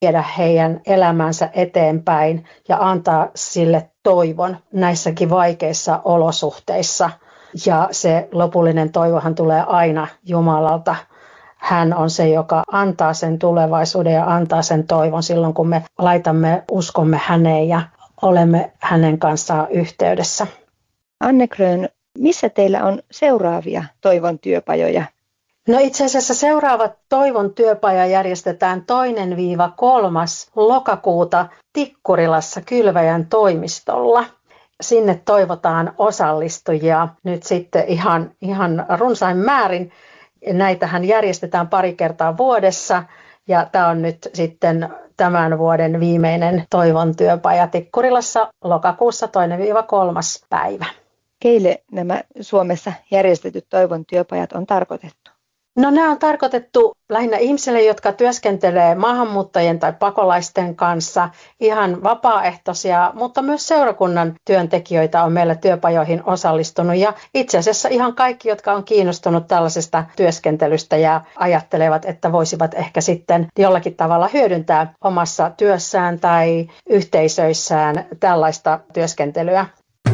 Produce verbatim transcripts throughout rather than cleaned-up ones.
viedä heidän elämänsä eteenpäin ja antaa sille toivon näissäkin vaikeissa olosuhteissa. Ja se lopullinen toivohan tulee aina Jumalalta. Hän on se, joka antaa sen tulevaisuuden ja antaa sen toivon silloin, kun me laitamme uskomme häneen ja olemme hänen kanssaan yhteydessä. Anne Grön, missä teillä on seuraavia toivon työpajoja? No itse asiassa seuraavat toivon työpaja järjestetään toinen kolmas lokakuuta Tikkurilassa Kylväjän toimistolla. Sinne toivotaan osallistujia nyt sitten ihan, ihan runsain määrin. Näitähän järjestetään pari kertaa vuodessa ja tämä on nyt sitten tämän vuoden viimeinen toivon työpaja Tikkurilassa lokakuussa toinen kolmas päivä. Keille nämä Suomessa järjestetyt toivon työpajat on tarkoitettu? No nämä on tarkoitettu lähinnä ihmisille, jotka työskentelee maahanmuuttajien tai pakolaisten kanssa, ihan vapaaehtoisia, mutta myös seurakunnan työntekijöitä on meillä työpajoihin osallistunut. Ja itse asiassa ihan kaikki, jotka on kiinnostunut tällaisesta työskentelystä ja ajattelevat, että voisivat ehkä sitten jollakin tavalla hyödyntää omassa työssään tai yhteisöissään tällaista työskentelyä.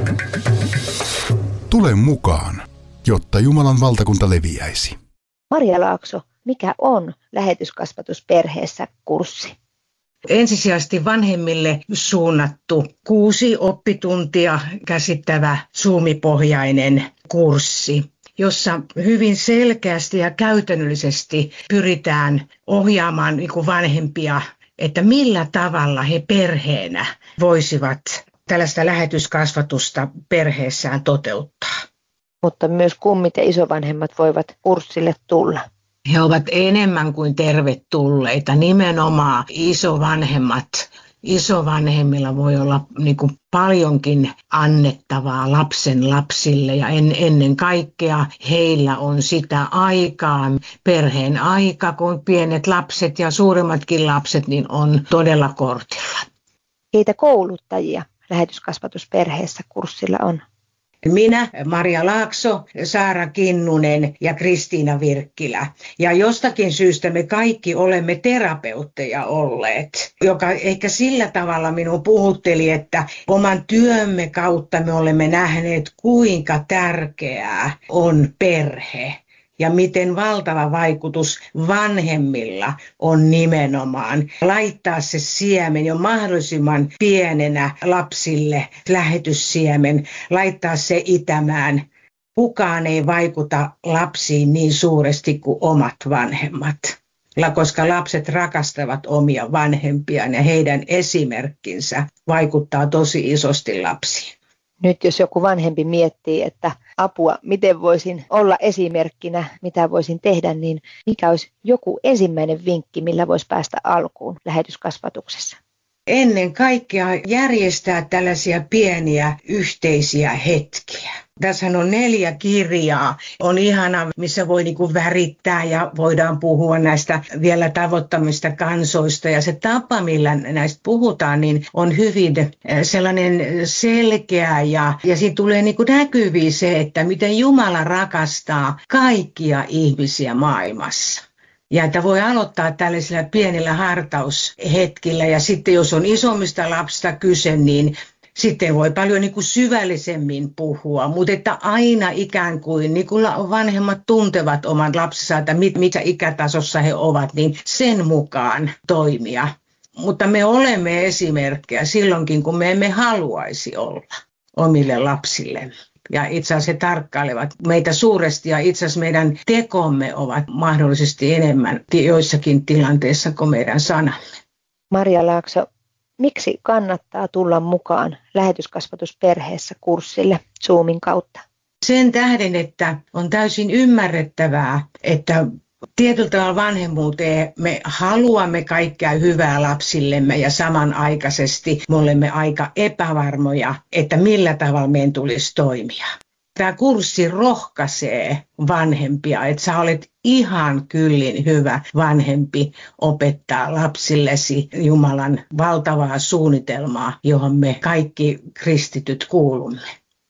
Tule mukaan, jotta Jumalan valtakunta leviäisi. Maria Laakso, mikä on lähetyskasvatus perheessä kurssi? Ensisijaisesti vanhemmille suunnattu kuusi oppituntia käsittävä Zoom-pohjainen kurssi, jossa hyvin selkeästi ja käytännöllisesti pyritään ohjaamaan niin kuin vanhempia, että millä tavalla he perheenä voisivat tällaista lähetyskasvatusta perheessään toteuttaa. Mutta myös kummit ja isovanhemmat voivat kurssille tulla. He ovat enemmän kuin tervetulleita, nimenomaan isovanhemmat. Isovanhemmilla voi olla niin kuin paljonkin annettavaa lapsen lapsille ja en, ennen kaikkea heillä on sitä aikaa, perheen aika, kun pienet lapset ja suuremmatkin lapset niin on todella kortilla. Keitä kouluttajia lähetyskasvatusperheessä kurssilla on? Minä, Maria Laakso, Saara Kinnunen ja Kristiina Virkkilä. Ja jostakin syystä me kaikki olemme terapeutteja olleet, joka ehkä sillä tavalla minun puhutteli, että oman työmme kautta me olemme nähneet, kuinka tärkeää on perhe. Ja miten valtava vaikutus vanhemmilla on nimenomaan laittaa se siemen jo mahdollisimman pienenä lapsille, lähetyssiemen, laittaa se itämään. Kukaan ei vaikuta lapsiin niin suuresti kuin omat vanhemmat, koska lapset rakastavat omia vanhempiaan ja heidän esimerkkinsä vaikuttaa tosi isosti lapsiin. Nyt jos joku vanhempi miettii, että apua, miten voisin olla esimerkkinä, mitä voisin tehdä, niin mikä olisi joku ensimmäinen vinkki, millä voisi päästä alkuun lähetyskasvatuksessa? Ennen kaikkea järjestää tällaisia pieniä yhteisiä hetkiä. Tässähän on neljä kirjaa. On ihana, missä voi niinku värittää ja voidaan puhua näistä vielä tavoittamista kansoista. Ja se tapa, millä näistä puhutaan, niin on hyvin sellainen selkeä ja, ja siinä tulee niinku näkyviin se, että miten Jumala rakastaa kaikkia ihmisiä maailmassa. Ja että voi aloittaa tällaisilla pienillä hartaushetkillä ja sitten jos on isommista lapsista kyse, niin sitten voi paljon niin kuin syvällisemmin puhua, mutta että aina ikään kuin, niin kuin vanhemmat tuntevat oman lapsensa, että mit, mitä ikätasossa he ovat, niin sen mukaan toimia. Mutta me olemme esimerkkejä silloinkin, kun me emme haluaisi olla omille lapsille. Ja itse asiassa he tarkkailevat meitä suuresti ja itse asiassa meidän tekomme ovat mahdollisesti enemmän joissakin tilanteissa kuin meidän sanamme. Maria Laakso, miksi kannattaa tulla mukaan lähetyskasvatusperheessä kurssille Zoomin kautta? Sen tähden, että on täysin ymmärrettävää, että tietyllä tavalla vanhemmuuteen me haluamme kaikkea hyvää lapsillemme ja samanaikaisesti me olemme aika epävarmoja, että millä tavalla meidän tulisi toimia. Tämä kurssi rohkaisee vanhempia, että sä olet ihan kyllin hyvä vanhempi opettaa lapsillesi Jumalan valtavaa suunnitelmaa, johon me kaikki kristityt kuulumme.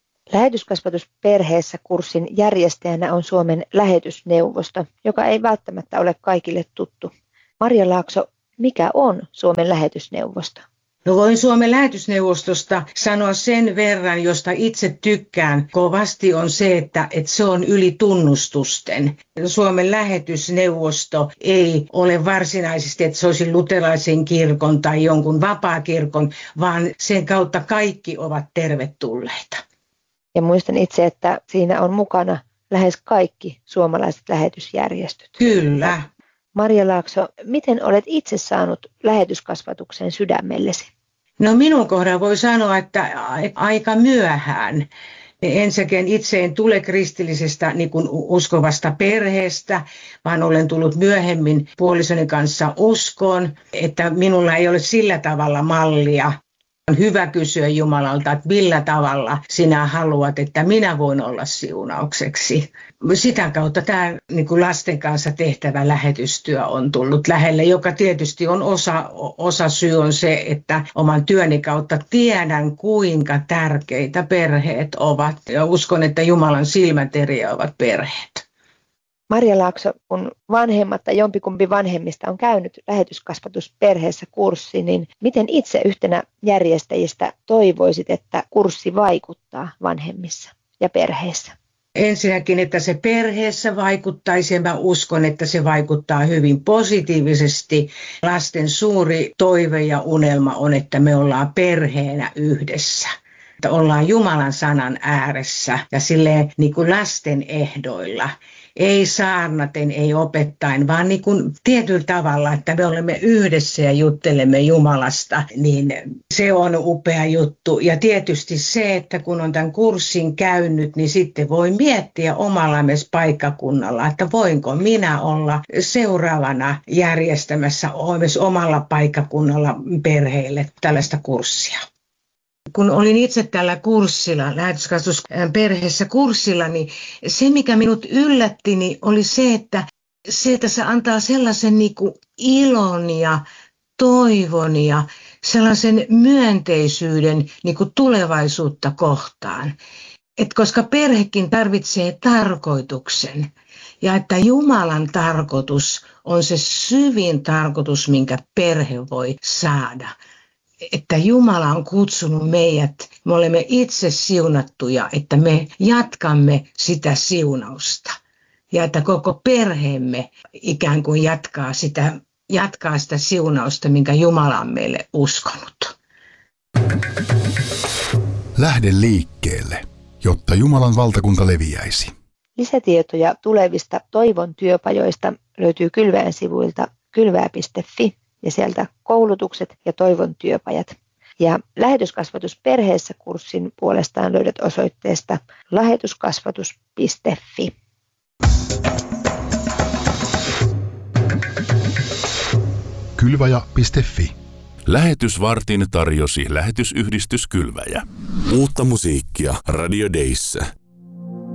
Lähetyskasvatusperheessä kurssin järjestäjänä on Suomen lähetysneuvosto, joka ei välttämättä ole kaikille tuttu. Maria Laakso, Mikä on Suomen lähetysneuvosto? No voin Suomen lähetysneuvostosta sanoa sen verran, josta itse tykkään kovasti, on se, että, että se on yli tunnustusten. Suomen lähetysneuvosto ei ole varsinaisesti, että se olisi luterilaisen kirkon tai jonkun vapaakirkon, vaan sen kautta kaikki ovat tervetulleita. Ja muistan itse, että siinä on mukana lähes kaikki suomalaiset lähetysjärjestöt. Kyllä. Marja Laakso, miten olet itse saanut lähetyskasvatuksen sydämellesi? No minun kohdalla voi sanoa, että aika myöhään. Ensinnäkin itse en tule kristillisestä niin kuin uskovasta perheestä, vaan olen tullut myöhemmin puolisoni kanssa uskoon, että minulla ei ole sillä tavalla mallia. On hyvä kysyä Jumalalta, että millä tavalla sinä haluat, että minä voin olla siunaukseksi. Sitä kautta tämä niin kuin lasten kanssa tehtävä lähetystyö on tullut lähelle, joka tietysti on osa, osa syy on se, että oman työni kautta tiedän, kuinka tärkeitä perheet ovat. Ja uskon, että Jumalan silmäteriä ovat perheet. Marja Laakso, kun vanhemmat tai jompikumpi vanhemmista on käynyt lähetyskasvatusperheessä kurssi, niin miten itse yhtenä järjestäjistä toivoisit, että kurssi vaikuttaa vanhemmissa ja perheessä? Ensinnäkin, että se perheessä vaikuttaisi, ja mä uskon, että se vaikuttaa hyvin positiivisesti. Lasten suuri toive ja unelma on, että me ollaan perheenä yhdessä. Että ollaan Jumalan sanan ääressä ja silleen niin kuin lasten ehdoilla. Ei saarnaten, ei opettaen, vaan niin kuin tietyllä tavalla, että me olemme yhdessä ja juttelemme Jumalasta, niin se on upea juttu. Ja tietysti se, että kun on tämän kurssin käynyt, niin sitten voi miettiä omalla myös paikkakunnalla, että voinko minä olla seuraavana järjestämässä myös omalla paikkakunnalla perheille tällaista kurssia. Kun olin itse tällä kurssilla, lähetyskasvatusperheessä kurssilla, niin se mikä minut yllätti, niin oli se, että se, että se antaa sellaisen niin kuin ilon ja toivon ja sellaisen myönteisyyden niin kuin tulevaisuutta kohtaan. Et koska perhekin tarvitsee tarkoituksen ja että Jumalan tarkoitus on se syvin tarkoitus, minkä perhe voi saada. Että Jumala on kutsunut meidät, me olemme itse siunattuja, että me jatkamme sitä siunausta. Ja että koko perheemme ikään kuin jatkaa sitä, jatkaa sitä siunausta, minkä Jumala on meille uskonut. Lähde liikkeelle, jotta Jumalan valtakunta leviäisi. Lisätietoja tulevista Toivon työpajoista löytyy Kylväjän sivuilta kylväjä piste fi. Ja sieltä koulutukset ja Toivon työpajat. Ja lähetyskasvatus perheessä kurssin puolestaan löydät osoitteesta lähetyskasvatus piste fi. Kylväjä piste fi. Lähetysvartin tarjosi lähetysyhdistys Kylväjä. Uutta musiikkia Radio Dayssä.